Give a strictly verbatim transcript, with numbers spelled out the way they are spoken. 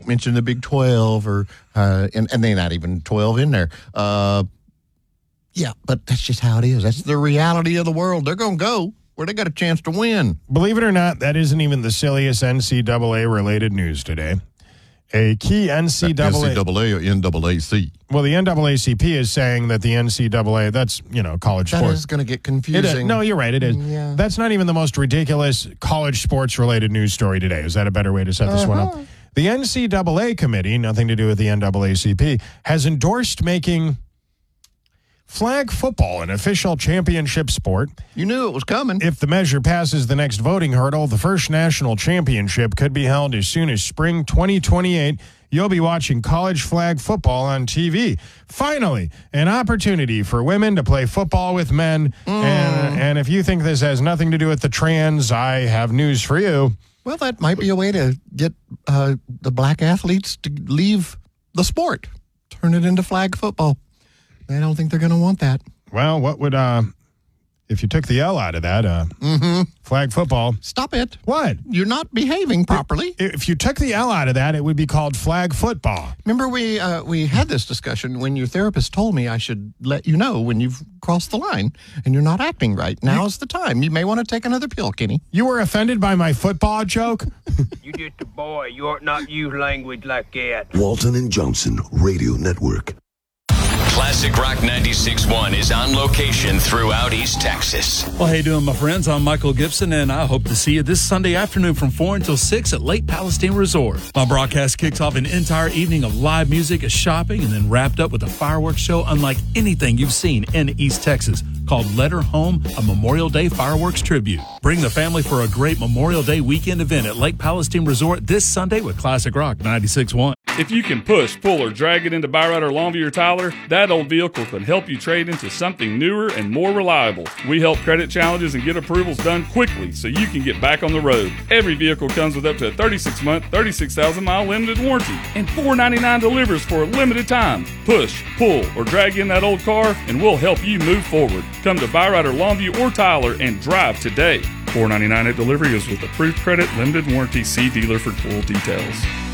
mention the Big twelve, or uh, and, and they're not even twelve in there. Uh, yeah, but that's just how it is. That's the reality of the world. They're going to go where they got a chance to win. Believe it or not, that isn't even the silliest N C double A-related news today. A key N C double A... N C double A or N double A C? Well, the N double A C P is saying that the N C double A, that's, you know, college that sports. That is going to get confusing. No, you're right, it is. Yeah. That's not even the most ridiculous college sports-related news story today. Is that a better way to set this uh-huh. one up? The N C double A committee, nothing to do with the N double A C P, has endorsed making flag football an official championship sport. You knew it was coming. If the measure passes the next voting hurdle, the first national championship could be held as soon as spring twenty twenty-eight. You'll be watching college flag football on T V. Finally, an opportunity for women to play football with men. Mm. And, and if you think this has nothing to do with the trans, I have news for you. Well, that might be a way to get uh, the black athletes to leave the sport, turn it into flag football. I don't think they're going to want that. Well, what would, uh, if you took the L out of that, uh, mm-hmm. flag football. Stop it. What? You're not behaving properly. If you took the L out of that, it would be called flag football. Remember we uh, we had this discussion when your therapist told me I should let you know when you've crossed the line and you're not acting right. Now's the time. You may want to take another pill, Kenny. You were offended by my football joke? You just a boy. You ought not use language like that. Walton and Johnson Radio Network. Classic Rock ninety-six point one is on location throughout East Texas. Well, how you doing, my friends? I'm Michael Gibson, and I hope to see you this Sunday afternoon from four until six at Lake Palestine Resort. My broadcast kicks off an entire evening of live music, a shopping, and then wrapped up with a fireworks show unlike anything you've seen in East Texas, called Let Her Home, a Memorial Day fireworks tribute. Bring the family for a great Memorial Day weekend event at Lake Palestine Resort this Sunday with Classic Rock ninety-six point one. If you can push, pull, or drag it into Byrider, Longview, or Tyler, that old vehicle can help you trade into something newer and more reliable. We help credit challenges and get approvals done quickly so you can get back on the road. Every vehicle comes with up to a thirty-six month, thirty-six thousand mile limited warranty and four ninety-nine delivers for a limited time. Push, pull, or drag in that old car and we'll help you move forward. Come to Byrider, Longview, or Tyler and drive today. four ninety-nine at delivery is with approved credit, limited warranty. See dealer for full details.